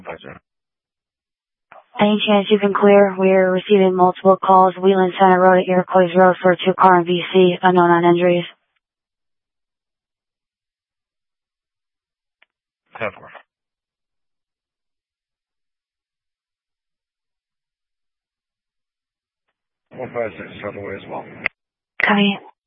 Pleasure. Any chance you can clear? We're receiving multiple calls. Wheeling Center Road at Iroquois Road for a 2-car in VC, unknown on injuries. 10-4. 156 is on the way as well. Copy.